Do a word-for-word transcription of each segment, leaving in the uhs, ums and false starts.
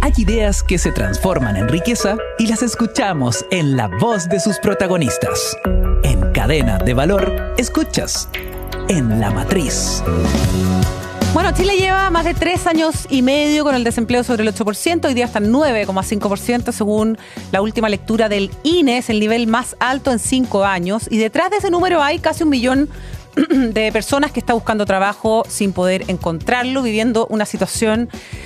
Hay ideas que se transforman en riqueza y las escuchamos en la voz de sus protagonistas. En Cadena de Valor, escuchas En la Matriz. Bueno, Chile lleva más de tres años y medio con el desempleo sobre el ocho por ciento. Hoy día está en nueve coma cinco por ciento según la última lectura del I N E. Es el nivel más alto en cinco años. Y detrás de ese número hay casi un millón de personas que están buscando trabajo sin poder encontrarlo, viviendo una situación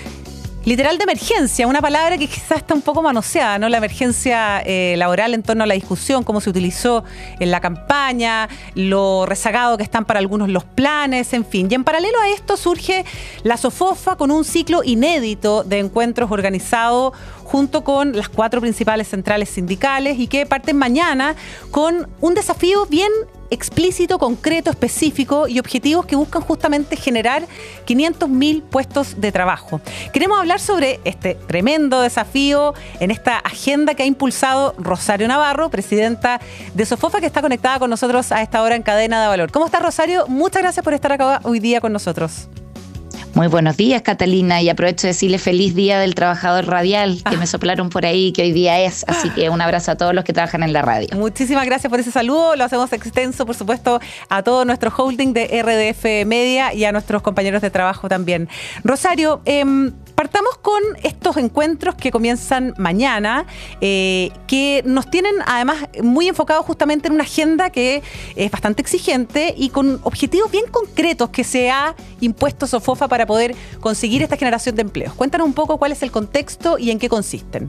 literal de emergencia, una palabra que quizás está un poco manoseada, ¿no? La emergencia eh, laboral en torno a la discusión, cómo se utilizó en la campaña, lo rezagado que están para algunos los planes, en fin. Y en paralelo a esto surge la SOFOFA con un ciclo inédito de encuentros organizados junto con las cuatro principales centrales sindicales y que parten mañana con un desafío bien explícito, concreto, específico y objetivos que buscan justamente generar quinientos mil puestos de trabajo. Queremos hablar sobre este tremendo desafío en esta agenda que ha impulsado Rosario Navarro, presidenta de SOFOFA, que está conectada con nosotros a esta hora en Cadena de Valor. ¿Cómo estás, Rosario? Muchas gracias por estar acá hoy día con nosotros. Muy buenos días, Catalina, y aprovecho de decirle feliz Día del Trabajador Radial, que ah. me soplaron por ahí, que hoy día es, así que un abrazo a todos los que trabajan en la radio. Muchísimas gracias por ese saludo, lo hacemos extenso, por supuesto, a todo nuestro holding de R D F Media y a nuestros compañeros de trabajo también. Rosario, eh, partamos con estos encuentros que comienzan mañana, eh, que nos tienen además muy enfocados justamente en una agenda que es bastante exigente y con objetivos bien concretos que se ha impuesto SOFOFA para poder conseguir esta generación de empleos. Cuéntanos un poco cuál es el contexto y en qué consisten.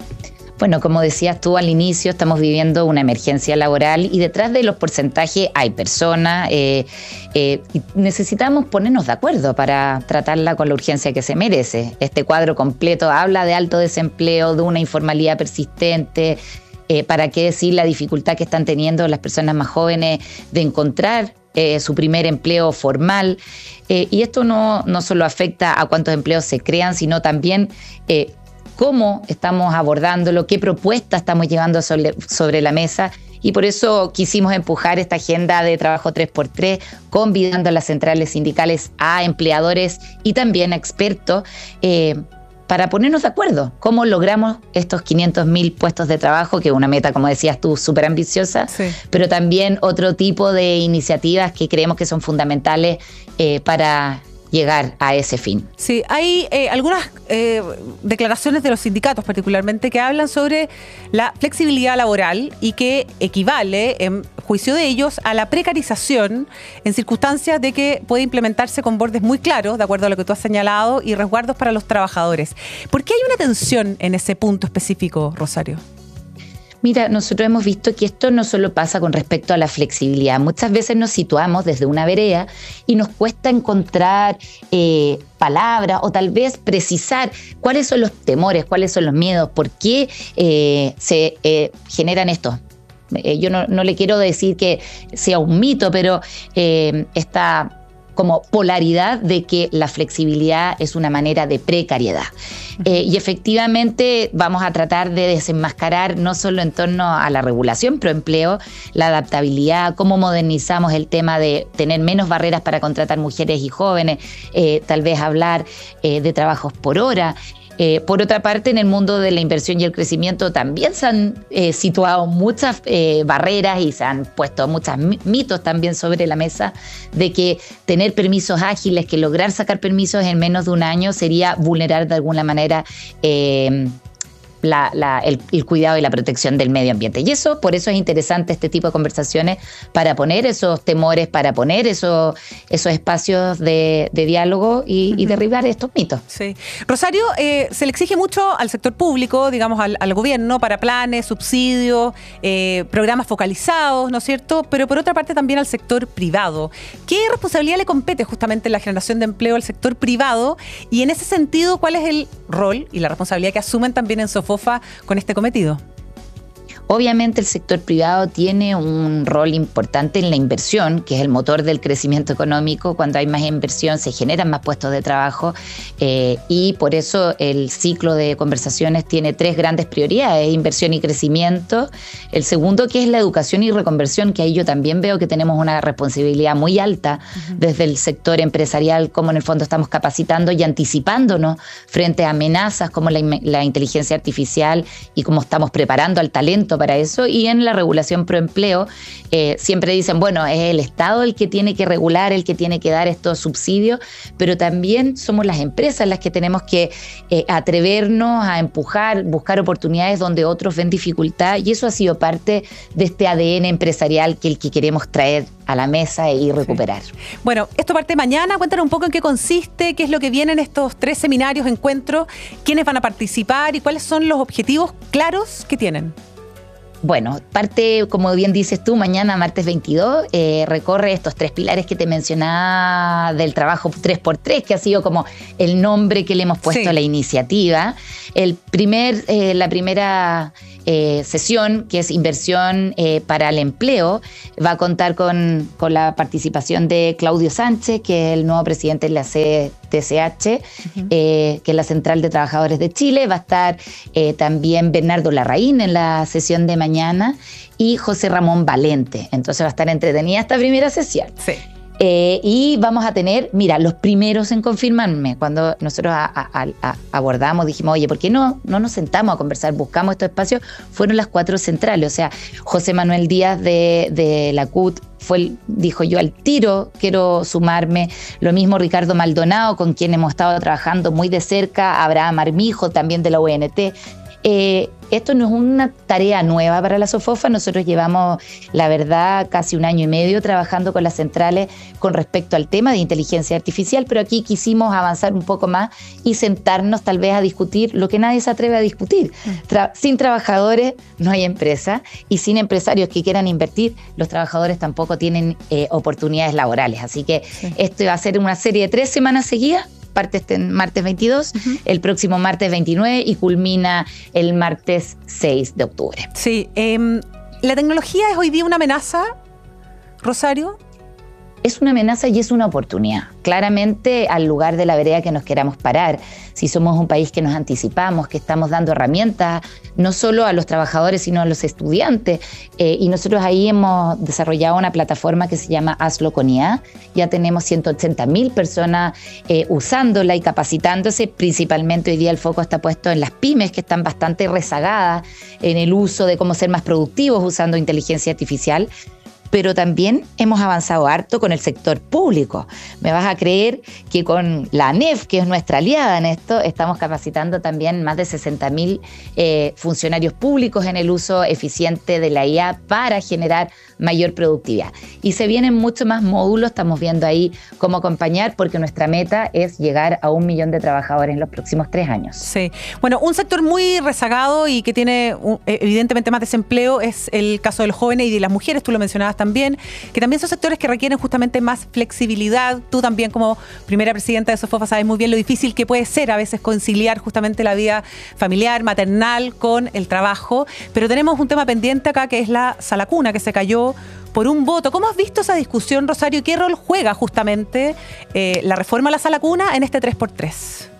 Bueno, como decías tú al inicio, estamos viviendo una emergencia laboral y detrás de los porcentajes hay personas. Eh, eh, y necesitamos ponernos de acuerdo para tratarla con la urgencia que se merece. Este cuadro completo habla de alto desempleo, de una informalidad persistente. Eh, ¿Para qué decir la dificultad que están teniendo las personas más jóvenes de encontrar eh, su primer empleo formal? Eh, y esto no, no solo afecta a cuántos empleos se crean, sino también eh, cómo estamos abordándolo, qué propuestas estamos llevando sobre, sobre la mesa. Y por eso quisimos empujar esta agenda de trabajo tres por tres, convidando a las centrales sindicales, a empleadores y también a expertos, eh, para ponernos de acuerdo cómo logramos estos quinientos mil puestos de trabajo, que es una meta, como decías tú, súper ambiciosa, sí. Pero también otro tipo de iniciativas que creemos que son fundamentales eh, para llegar a ese fin. Sí, hay eh, algunas eh, declaraciones de los sindicatos particularmente que hablan sobre la flexibilidad laboral y que equivale, en juicio de ellos, a la precarización en circunstancias de que puede implementarse con bordes muy claros, de acuerdo a lo que tú has señalado, y resguardos para los trabajadores. ¿Por qué hay una tensión en ese punto específico, Rosario? Mira, nosotros hemos visto que esto no solo pasa con respecto a la flexibilidad. Muchas veces nos situamos desde una vereda y nos cuesta encontrar eh, palabras o tal vez precisar cuáles son los temores, cuáles son los miedos, por qué eh, se eh, generan estos. Eh, yo no, no le quiero decir que sea un mito, pero eh, esta como polaridad de que la flexibilidad es una manera de precariedad. Eh, y efectivamente vamos a tratar de desenmascarar no solo en torno a la regulación pro empleo, la adaptabilidad, cómo modernizamos el tema de tener menos barreras para contratar mujeres y jóvenes, eh, tal vez hablar eh, de trabajos por hora. Eh, por otra parte, en el mundo de la inversión y el crecimiento también se han eh, situado muchas eh, barreras y se han puesto muchos mitos también sobre la mesa de que tener permisos ágiles, que lograr sacar permisos en menos de un año sería vulnerar de alguna manera eh, La, la, el, el cuidado y la protección del medio ambiente. Y eso, por eso es interesante este tipo de conversaciones, para poner esos temores, para poner esos, esos espacios de, de diálogo y, uh-huh. y derribar estos mitos. Sí. Rosario, eh, se le exige mucho al sector público, digamos al, al gobierno, para planes, subsidios, eh, programas focalizados, ¿no es cierto? Pero por otra parte también al sector privado. ¿Qué responsabilidad le compete justamente en la generación de empleo al sector privado? Y en ese sentido, ¿cuál es el rol y la responsabilidad que asumen también en SOFOFA con este cometido? Obviamente el sector privado tiene un rol importante en la inversión, que es el motor del crecimiento económico. Cuando hay más inversión se generan más puestos de trabajo eh, y por eso el ciclo de conversaciones tiene tres grandes prioridades: inversión y crecimiento. El segundo, que es la educación y reconversión, que ahí yo también veo que tenemos una responsabilidad muy alta uh-huh. desde el sector empresarial, como en el fondo estamos capacitando y anticipándonos frente a amenazas como la, la inteligencia artificial y cómo estamos preparando al talento para eso. Y en la regulación pro empleo eh, siempre dicen, bueno, es el Estado el que tiene que regular, el que tiene que dar estos subsidios, pero también somos las empresas las que tenemos que eh, atrevernos a empujar, buscar oportunidades donde otros ven dificultad, y eso ha sido parte de este A D N empresarial que el que queremos traer a la mesa y recuperar. Sí. Bueno, esto parte mañana. Cuéntanos un poco en qué consiste, qué es lo que viene en estos tres seminarios, encuentros, quiénes van a participar y cuáles son los objetivos claros que tienen. Bueno, parte, como bien dices tú, mañana, martes veintidós, eh, recorre estos tres pilares que te mencionaba del trabajo tres por tres, que ha sido como el nombre que le hemos puesto sí. a la iniciativa. El primer, eh, la primera eh, sesión, que es inversión eh, para el empleo, va a contar con, con la participación de Claudio Sánchez, que es el nuevo presidente de la C T C H, uh-huh. eh, que es la Central de Trabajadores de Chile. Va a estar eh, también Bernardo Larraín en la sesión de mañana y José Ramón Valente. Entonces va a estar entretenida esta primera sesión. Sí. Eh, y vamos a tener, mira, los primeros en confirmarme. Cuando nosotros a, a, a abordamos, dijimos, oye, ¿por qué no, no nos sentamos a conversar? Buscamos estos espacios. Fueron las cuatro centrales. O sea, José Manuel Díaz de, de la C U T fue el, dijo, yo al tiro quiero sumarme. Lo mismo Ricardo Maldonado, con quien hemos estado trabajando muy de cerca. Abraham Armijo, también de la U N T. Eh, esto no es una tarea nueva para la SOFOFA. Nosotros llevamos, la verdad, casi un año y medio trabajando con las centrales con respecto al tema de inteligencia artificial, pero aquí quisimos avanzar un poco más y sentarnos tal vez a discutir lo que nadie se atreve a discutir. Tra- sin trabajadores no hay empresa, y sin empresarios que quieran invertir, los trabajadores tampoco tienen eh, oportunidades laborales. Así que sí. esto va a ser una serie de tres semanas seguidas. Parte este martes veintidós, uh-huh. el próximo martes veintinueve y culmina el martes seis de octubre. Sí, eh, ¿la tecnología es hoy día una amenaza, Rosario? Es una amenaza y es una oportunidad. Claramente, al lugar de la vereda que nos queramos parar, si somos un país que nos anticipamos, que estamos dando herramientas no solo a los trabajadores, sino a los estudiantes. Eh, y nosotros ahí hemos desarrollado una plataforma que se llama Hazlo con I A. Ya tenemos ciento ochenta mil personas eh, usándola y capacitándose. Principalmente hoy día el foco está puesto en las pymes, que están bastante rezagadas en el uso de cómo ser más productivos usando inteligencia artificial. Pero también hemos avanzado harto con el sector público. Me vas a creer que con la A N E F, que es nuestra aliada en esto, estamos capacitando también más de sesenta mil eh, funcionarios públicos en el uso eficiente de la I A para generar mayor productividad. Y se vienen mucho más módulos, estamos viendo ahí cómo acompañar, porque nuestra meta es llegar a un millón de trabajadores en los próximos tres años. Sí. Bueno, un sector muy rezagado y que tiene un, evidentemente más desempleo es el caso de los jóvenes y de las mujeres, tú lo mencionabas también, que también son sectores que requieren justamente más flexibilidad. Tú también, como primera presidenta de SOFOFA, sabes muy bien lo difícil que puede ser a veces conciliar justamente la vida familiar, maternal con el trabajo. Pero tenemos un tema pendiente acá, que es la sala cuna, que se cayó por un voto. ¿Cómo has visto esa discusión, Rosario? ¿Qué rol juega justamente eh, la reforma a la sala cuna en este tres por tres?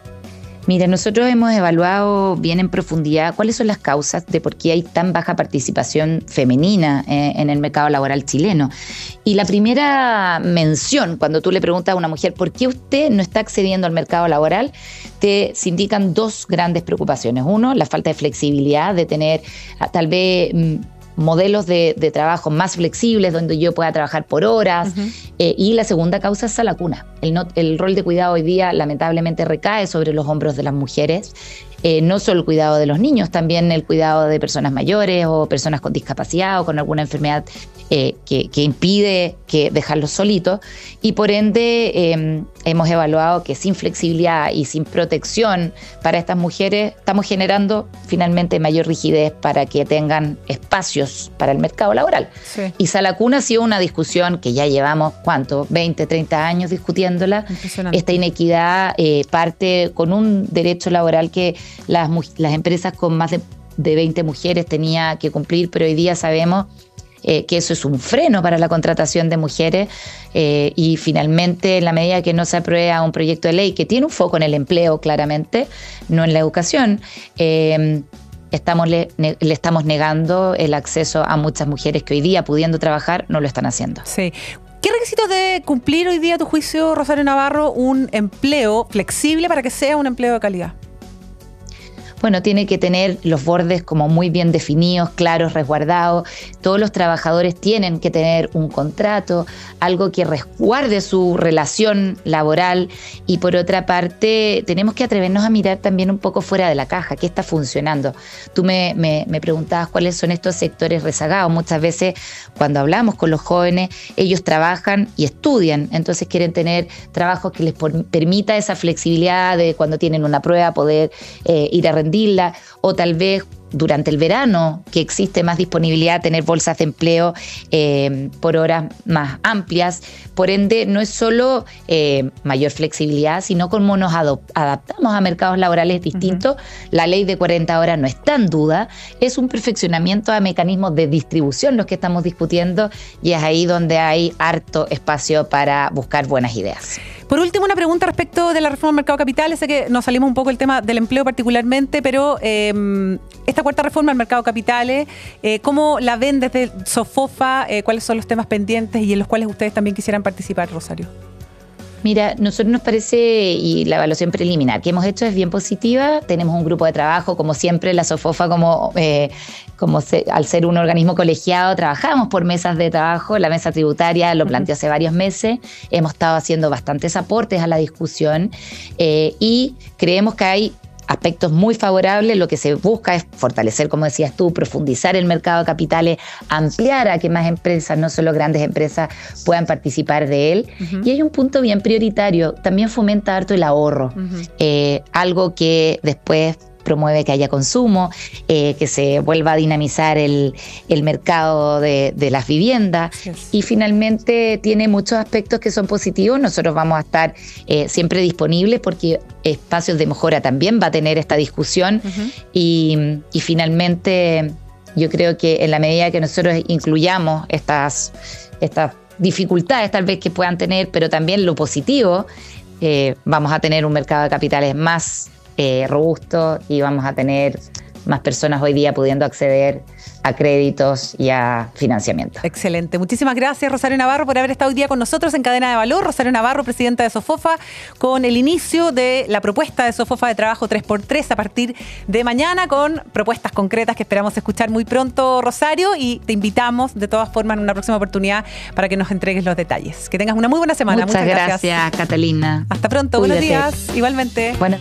Mira, nosotros hemos evaluado bien en profundidad cuáles son las causas de por qué hay tan baja participación femenina eh, en el mercado laboral chileno. Y la primera mención, cuando tú le preguntas a una mujer por qué usted no está accediendo al mercado laboral, te se indican dos grandes preocupaciones. Uno, la falta de flexibilidad, de tener tal vez mmm, modelos de, de trabajo más flexibles, donde yo pueda trabajar por horas. Uh-huh. Eh, y la segunda causa es la cuna. El, no, el rol de cuidado hoy día lamentablemente recae sobre los hombros de las mujeres. Eh, no solo el cuidado de los niños, también el cuidado de personas mayores o personas con discapacidad o con alguna enfermedad eh, que, que impide que dejarlos solitos. Y por ende eh, hemos evaluado que sin flexibilidad y sin protección para estas mujeres estamos generando finalmente mayor rigidez para que tengan espacios para el mercado laboral. Sí. Y Sala Cuna ha sido una discusión que ya llevamos, ¿cuánto? veinte, treinta años discutiéndola. Esta inequidad eh, parte con un derecho laboral que Las, las empresas con más de de veinte mujeres tenía que cumplir, pero hoy día sabemos Eh, que eso es un freno para la contratación de mujeres eh, y finalmente en la medida que no se aprueba un proyecto de ley que tiene un foco en el empleo claramente, no en la educación, eh, estamos le, ne, le estamos negando el acceso a muchas mujeres que hoy día pudiendo trabajar no lo están haciendo. Sí. ¿Qué requisitos debe cumplir hoy día, a tu juicio, Rosario Navarro, un empleo flexible para que sea un empleo de calidad? Bueno, tiene que tener los bordes como muy bien definidos, claros, resguardados. Todos los trabajadores tienen que tener un contrato, algo que resguarde su relación laboral. Y por otra parte, tenemos que atrevernos a mirar también un poco fuera de la caja, qué está funcionando. Tú me, me, me preguntabas cuáles son estos sectores rezagados. Muchas veces cuando hablamos con los jóvenes, ellos trabajan y estudian, entonces quieren tener trabajos que les por, permita esa flexibilidad de cuando tienen una prueba poder eh, ir a rendirla, o tal vez durante el verano, que existe más disponibilidad, tener bolsas de empleo eh, por horas más amplias. Por ende, no es solo eh, mayor flexibilidad, sino cómo nos adaptamos a mercados laborales distintos. Uh-huh. La ley de cuarenta horas no está en duda, es un perfeccionamiento a mecanismos de distribución los que estamos discutiendo y es ahí donde hay harto espacio para buscar buenas ideas. Por último, una pregunta respecto de la reforma del mercado de capitales. Sé que nos salimos un poco del tema del empleo particularmente, pero eh, esta cuarta reforma del mercado de capitales, eh, ¿cómo la ven desde Sofofa? Eh, ¿Cuáles son los temas pendientes y en los cuales ustedes también quisieran participar, Rosario? Mira, nosotros nos parece, y la evaluación preliminar que hemos hecho es bien positiva. Tenemos un grupo de trabajo, como siempre, la Sofofa, como, eh, como se, al ser un organismo colegiado, trabajamos por mesas de trabajo. La mesa tributaria lo planteó hace varios meses. Hemos estado haciendo bastantes aportes a la discusión eh, y creemos que hay aspectos muy favorables. Lo que se busca es fortalecer, como decías tú, profundizar el mercado de capitales, ampliar a que más empresas, no solo grandes empresas, puedan participar de él. Uh-huh. Y hay un punto bien prioritario, también fomenta harto el ahorro, uh-huh. eh, algo que después promueve que haya consumo, eh, que se vuelva a dinamizar el, el mercado de, de las viviendas. Yes. Y finalmente tiene muchos aspectos que son positivos. Nosotros vamos a estar eh, siempre disponibles porque espacios de mejora también va a tener esta discusión. Uh-huh. y, y finalmente yo creo que en la medida que nosotros incluyamos estas, estas dificultades tal vez que puedan tener, pero también lo positivo, eh, vamos a tener un mercado de capitales más Eh, robusto y vamos a tener más personas hoy día pudiendo acceder a créditos y a financiamiento. Excelente. Muchísimas gracias, Rosario Navarro, por haber estado hoy día con nosotros en Cadena de Valor. Rosario Navarro, presidenta de Sofofa, con el inicio de la propuesta de Sofofa de trabajo tres por tres a partir de mañana, con propuestas concretas que esperamos escuchar muy pronto, Rosario, y te invitamos de todas formas en una próxima oportunidad para que nos entregues los detalles. Que tengas una muy buena semana. Muchas, Muchas gracias, gracias, Catalina. Hasta pronto. Cuídate. Buenos días. Igualmente. Bueno.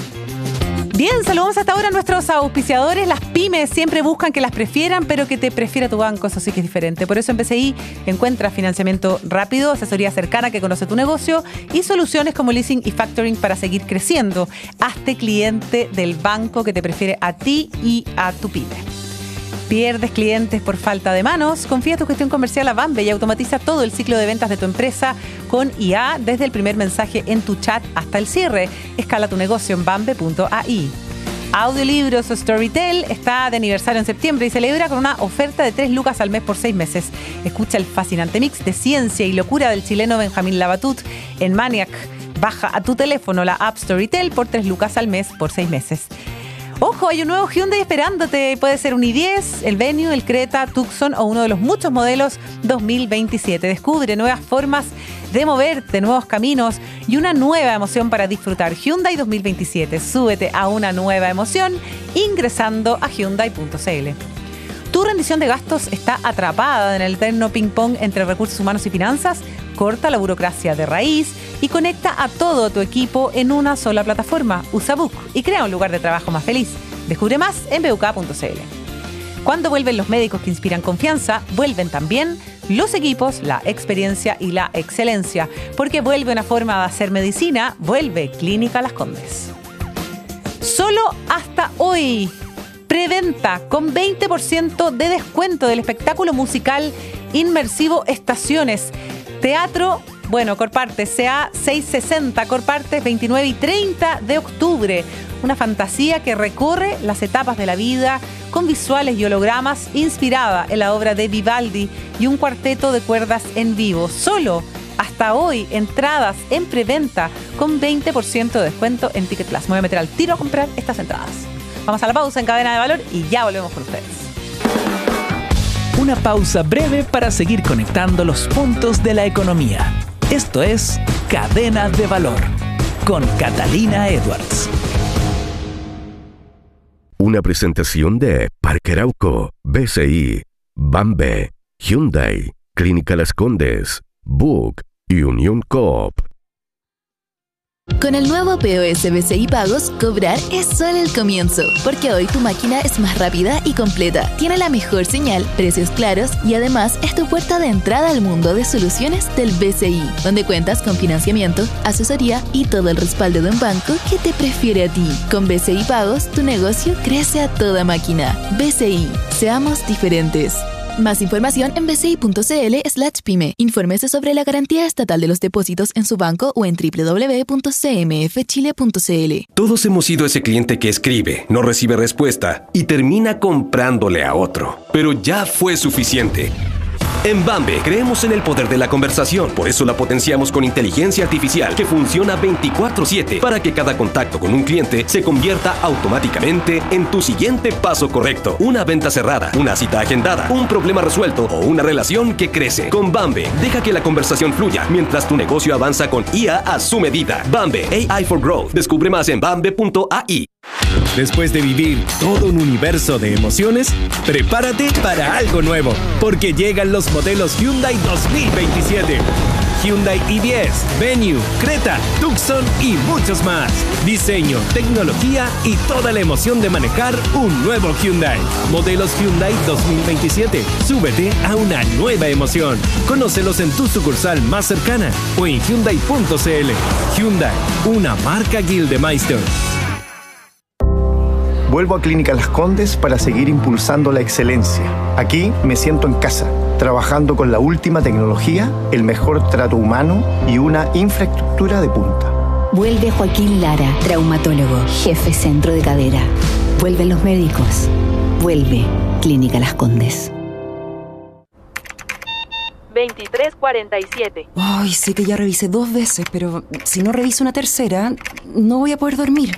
Bien, saludamos hasta ahora a nuestros auspiciadores. Las pymes siempre buscan que las prefieran, pero que te prefiera tu banco, eso sí que es diferente. Por eso en B C I encuentras financiamiento rápido, asesoría cercana que conoce tu negocio y soluciones como leasing y factoring para seguir creciendo. Hazte cliente del banco que te prefiere a ti y a tu pyme. ¿Pierdes clientes por falta de manos? Confía tu gestión comercial a Bambe y automatiza todo el ciclo de ventas de tu empresa con I A desde el primer mensaje en tu chat hasta el cierre. Escala tu negocio en bambe punto a i. Audiolibros Storytel está de aniversario en septiembre y celebra con una oferta de tres lucas al mes por seis meses. Escucha el fascinante mix de ciencia y locura del chileno Benjamín Labatut en Maniac. Baja a tu teléfono la app Storytel por tres lucas al mes por seis meses. Ojo, hay un nuevo Hyundai esperándote. Puede ser un i diez, el Venue, el Creta, Tucson o uno de los muchos modelos dos mil veintisiete. Descubre nuevas formas de moverte, nuevos caminos y una nueva emoción para disfrutar. Hyundai dos mil veintisiete. Súbete a una nueva emoción ingresando a hyundai punto c l. ¿Tu rendición de gastos está atrapada en el eterno ping-pong entre recursos humanos y finanzas? Corta la burocracia de raíz y conecta a todo tu equipo en una sola plataforma. Usa Book y crea un lugar de trabajo más feliz. Descubre más en b u k punto c l. Cuando vuelven los médicos que inspiran confianza, vuelven también los equipos, la experiencia y la excelencia. Porque vuelve una forma de hacer medicina, vuelve Clínica Las Condes. Solo hasta hoy. Preventa con veinte por ciento de descuento del espectáculo musical inmersivo Estaciones. Teatro, bueno, Corpartes, C A seiscientos sesenta, Corpartes veintinueve y treinta de octubre. Una fantasía que recorre las etapas de la vida con visuales y hologramas inspirada en la obra de Vivaldi y un cuarteto de cuerdas en vivo. Solo hasta hoy, entradas en preventa con veinte por ciento de descuento en Ticket Plus. Me voy a meter al tiro a comprar estas entradas. Vamos a la pausa en Cadena de Valor y ya volvemos con ustedes. Una pausa breve para seguir conectando los puntos de la economía. Esto es Cadena de Valor con Catalina Edwards. Una presentación de Parque Arauco, B C I, Bambe, Hyundai, Clínica Las Condes, Book y Unión Coop. Con el nuevo P O S B C I Pagos, cobrar es solo el comienzo, porque hoy tu máquina es más rápida y completa, tiene la mejor señal, precios claros y además es tu puerta de entrada al mundo de soluciones del B C I, donde cuentas con financiamiento, asesoría y todo el respaldo de un banco que te prefiere a ti. Con B C I Pagos, tu negocio crece a toda máquina. B C I, seamos diferentes. Más información en bci.cl slash pyme. Infórmese sobre la garantía estatal de los depósitos en su banco o en doble u doble u doble u punto c m f chile punto c l. Todos hemos sido ese cliente que escribe, no recibe respuesta y termina comprándole a otro. Pero ya fue suficiente. En Bambe creemos en el poder de la conversación, por eso la potenciamos con inteligencia artificial que funciona veinticuatro siete para que cada contacto con un cliente se convierta automáticamente en tu siguiente paso correcto. Una venta cerrada, una cita agendada, un problema resuelto o una relación que crece. Con Bambe, deja que la conversación fluya mientras tu negocio avanza con I A a su medida. Bambe, A I for Growth. Descubre más en bambe punto a i. Después de vivir todo un universo de emociones, prepárate para algo nuevo, porque llegan los modelos Hyundai dos mil veintisiete. Hyundai i diez, Venue, Creta, Tucson y muchos más. Diseño, tecnología y toda la emoción de manejar un nuevo Hyundai. Modelos Hyundai dos mil veintisiete. Súbete a una nueva emoción. Conócelos en tu sucursal más cercana o en hyundai punto c l. Hyundai, una marca Gildemeister. Vuelvo a Clínica Las Condes para seguir impulsando la excelencia. Aquí me siento en casa, trabajando con la última tecnología, el mejor trato humano y una infraestructura de punta. Vuelve Joaquín Lara, traumatólogo, jefe centro de cadera. Vuelven los médicos. Vuelve Clínica Las Condes. veintitrés cuarenta y siete. Ay, sé que ya revisé dos veces, pero si no reviso una tercera, no voy a poder dormir.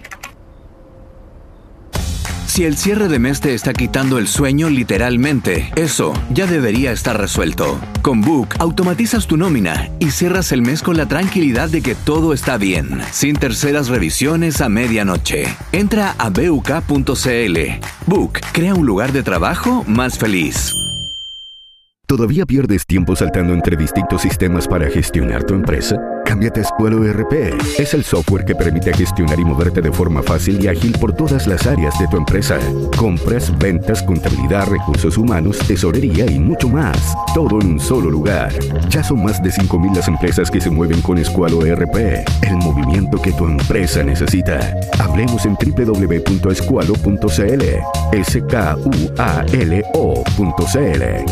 Si el cierre de mes te está quitando el sueño literalmente, eso ya debería estar resuelto. Con Book, automatizas tu nómina y cierras el mes con la tranquilidad de que todo está bien, sin terceras revisiones a medianoche. Entra a b u k punto c l. Book, crea un lugar de trabajo más feliz. ¿Todavía pierdes tiempo saltando entre distintos sistemas para gestionar tu empresa? Cámbiate a Squalo E R P. Es el software que permite gestionar y moverte de forma fácil y ágil por todas las áreas de tu empresa. Compras, ventas, contabilidad, recursos humanos, tesorería y mucho más. Todo en un solo lugar. Ya son más de cinco mil las empresas que se mueven con Squalo E R P. El movimiento que tu empresa necesita. Hablemos en doble u doble u doble u punto squalo punto c l. S K U A L O punto c l.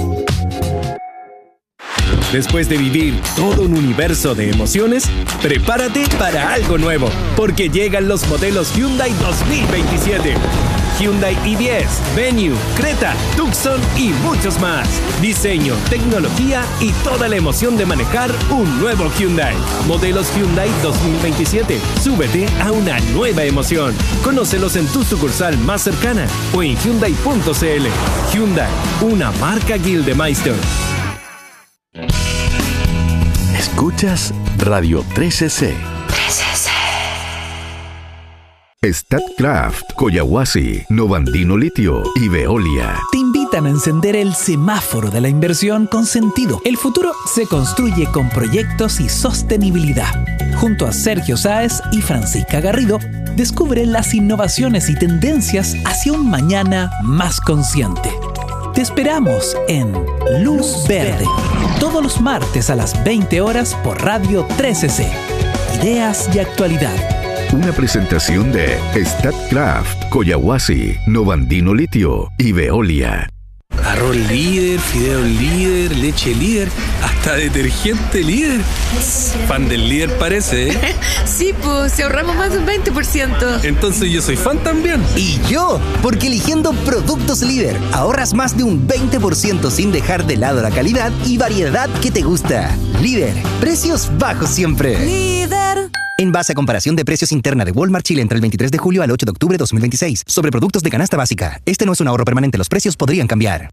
Después de vivir todo un universo de emociones, prepárate para algo nuevo, porque llegan los modelos Hyundai dos mil veintisiete. Hyundai i diez, Venue, Creta, Tucson y muchos más. Diseño, tecnología y toda la emoción de manejar un nuevo Hyundai. Modelos Hyundai dos mil veintisiete. Súbete a una nueva emoción. Conócelos en tu sucursal más cercana o en hyundai punto c l. Hyundai, una marca Gildemeister. Escuchas Radio trece C. trece C. Statkraft, Coyahuasi, Novandino Litio y Veolia te invitan a encender el semáforo de la inversión con sentido. El futuro se construye con proyectos y sostenibilidad. Junto a Sergio Sáez y Francisca Garrido, descubre las innovaciones y tendencias hacia un mañana más consciente. Te esperamos en Luz Verde, todos los martes a las veinte horas por Radio trece C. Ideas y actualidad. Una presentación de Statkraft, Coyahuasi, Novandino Litio y Veolia. Arroz líder, fideo líder, leche líder, hasta detergente líder. Fan del líder parece, ¿eh? Sí, pues, si ahorramos más de un veinte por ciento. Entonces yo soy fan también. Y yo, porque eligiendo productos líder, ahorras más de un veinte por ciento sin dejar de lado la calidad y variedad que te gusta. Líder, precios bajos siempre. Líder. En base a comparación de precios interna de Walmart Chile entre el veintitrés de julio al ocho de octubre de dos mil veintiséis. Sobre productos de canasta básica. Este no es un ahorro permanente, los precios podrían cambiar.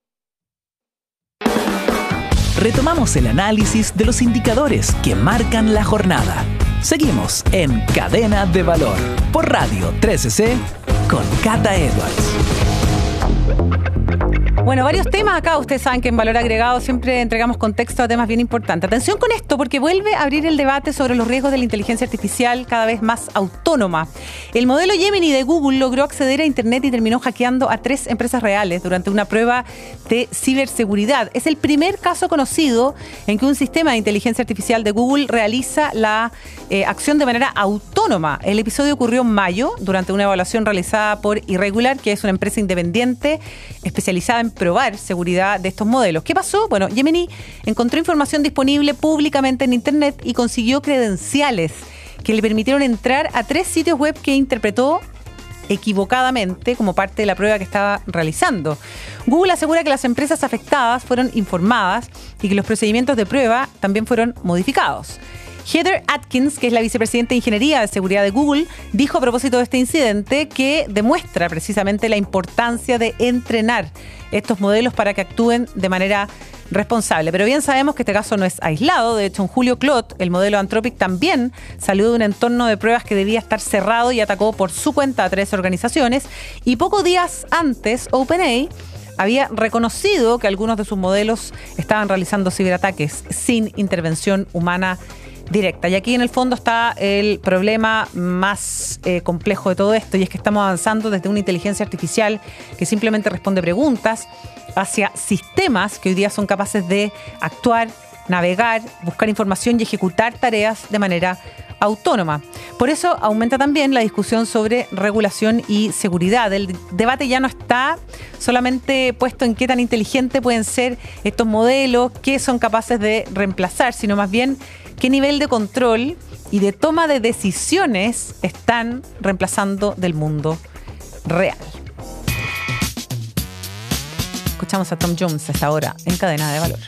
Retomamos el análisis de los indicadores que marcan la jornada. Seguimos en Cadena de Valor por Radio trece C con Cata Edwards. Bueno, varios temas acá. Ustedes saben que en Valor Agregado siempre entregamos contexto a temas bien importantes. Atención con esto, porque vuelve a abrir el debate sobre los riesgos de la inteligencia artificial cada vez más autónoma. El modelo Gemini de Google logró acceder a Internet y terminó hackeando a tres empresas reales durante una prueba de ciberseguridad. Es el primer caso conocido en que un sistema de inteligencia artificial de Google realiza la eh, acción de manera autónoma. El episodio ocurrió en mayo durante una evaluación realizada por Irregular, que es una empresa independiente especializada en probar seguridad de estos modelos. ¿Qué pasó? Bueno, Gemini encontró información disponible públicamente en Internet y consiguió credenciales que le permitieron entrar a tres sitios web que interpretó equivocadamente como parte de la prueba que estaba realizando. Google asegura que las empresas afectadas fueron informadas y que los procedimientos de prueba también fueron modificados. Heather Atkins, que es la vicepresidenta de Ingeniería de Seguridad de Google, dijo a propósito de este incidente que demuestra precisamente la importancia de entrenar estos modelos para que actúen de manera responsable. Pero bien sabemos que este caso no es aislado. De hecho, en julio, Claude, el modelo Anthropic, también salió de un entorno de pruebas que debía estar cerrado y atacó por su cuenta a tres organizaciones. Y pocos días antes, OpenAI había reconocido que algunos de sus modelos estaban realizando ciberataques sin intervención humana directa. Y aquí en el fondo está el problema más eh, complejo de todo esto, y es que estamos avanzando desde una inteligencia artificial que simplemente responde preguntas hacia sistemas que hoy día son capaces de actuar, navegar, buscar información y ejecutar tareas de manera autónoma. Por eso aumenta también la discusión sobre regulación y seguridad. El debate ya no está solamente puesto en qué tan inteligentes pueden ser estos modelos, qué son capaces de reemplazar, sino más bien qué nivel de control y de toma de decisiones están reemplazando del mundo real. Escuchamos a Tom Jones a esta hora en Cadena de Valor.